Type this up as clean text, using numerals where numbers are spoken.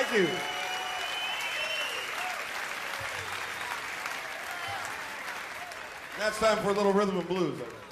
Thank you. Now it's time for a little rhythm and blues.